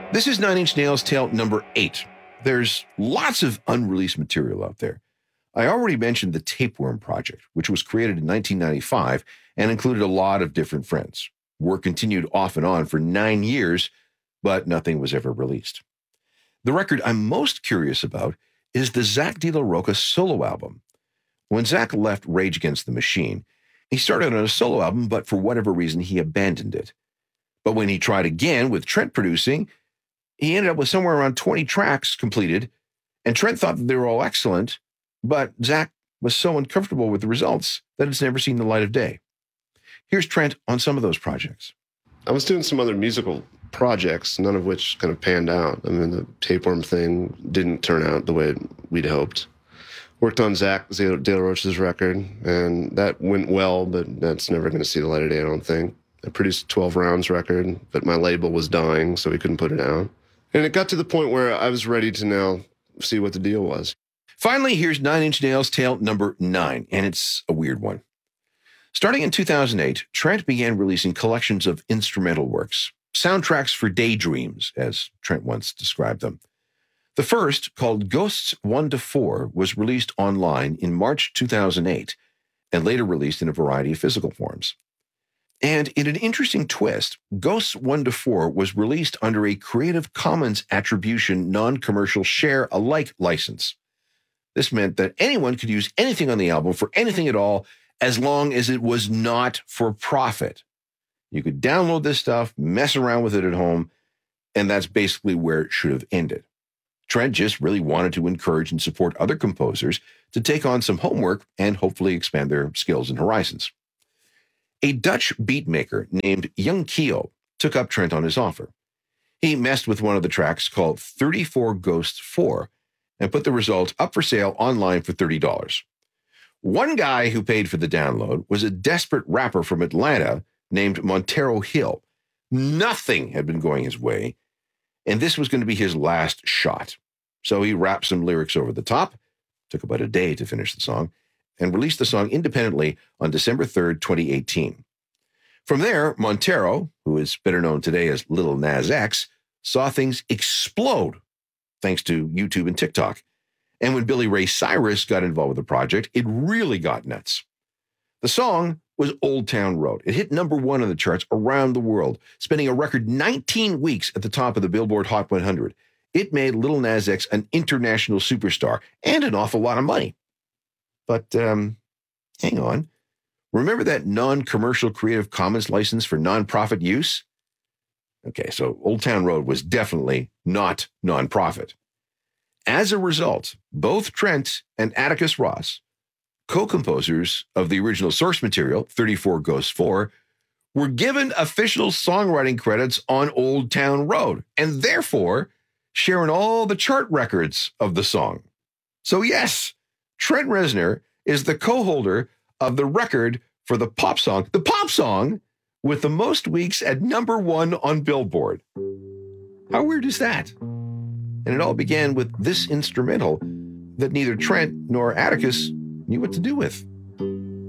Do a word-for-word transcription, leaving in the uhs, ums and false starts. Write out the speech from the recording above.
This is Nine Inch Nails' Tale number eight. There's lots of unreleased material out there. I already mentioned the Tapeworm Project, which was created in nineteen ninety-five and included a lot of different friends. Work continued off and on for nine years, but nothing was ever released. The record I'm most curious about is the Zack de la Rocha solo album. When Zack left Rage Against the Machine, he started on a solo album, but for whatever reason, he abandoned it. But when he tried again with Trent producing, he ended up with somewhere around twenty tracks completed, and Trent thought that they were all excellent, but Zack was so uncomfortable with the results that it's never seen the light of day. Here's Trent on some of those projects. I was doing some other musical projects, none of which kind of panned out. I mean, the Tapeworm thing didn't turn out the way we'd hoped. Worked on Zack de la Rocha's record, and that went well, but that's never going to see the light of day, I don't think. I produced a twelve rounds record, but my label was dying, so we couldn't put it out. And it got to the point where I was ready to now see what the deal was. Finally, here's Nine Inch Nails' Tale number nine, and it's a weird one. Starting in two thousand eight, Trent began releasing collections of instrumental works, soundtracks for daydreams, as Trent once described them. The first, called Ghosts one to four, was released online in March two thousand eight, and later released in a variety of physical forms. And in an interesting twist, Ghosts one to four was released under a Creative Commons Attribution Non-Commercial Share Alike license. This meant that anyone could use anything on the album for anything at all, as long as it was not for profit. You could download this stuff, mess around with it at home, and that's basically where it should have ended. Trent just really wanted to encourage and support other composers to take on some homework and hopefully expand their skills and horizons. A Dutch beatmaker named Young Keo took up Trent on his offer. He messed with one of the tracks called thirty-four Ghosts four and put the result up for sale online for thirty dollars. One guy who paid for the download was a desperate rapper from Atlanta named Montero Hill. Nothing had been going his way, and this was going to be his last shot. So he rapped some lyrics over the top, took about a day to finish the song, and released the song independently on December third, twenty eighteen. From there, Montero, who is better known today as Lil Nas X, saw things explode thanks to YouTube and TikTok. And when Billy Ray Cyrus got involved with the project, it really got nuts. The song was Old Town Road. It hit number one on the charts around the world, spending a record nineteen weeks at the top of the Billboard Hot one hundred. It made Lil Nas X an international superstar and an awful lot of money. But um, hang on. Remember that non-commercial Creative Commons license for non-profit use? Okay, so Old Town Road was definitely not non-profit. As a result, both Trent and Atticus Ross, co-composers of the original source material, thirty-four Ghosts four, were given official songwriting credits on Old Town Road, and therefore sharing all the chart records of the song. So yes, Trent Reznor is the co-holder of the record for the pop song, the pop song with the most weeks at number one on Billboard. How weird is that? And it all began with this instrumental that neither Trent nor Atticus knew what to do with.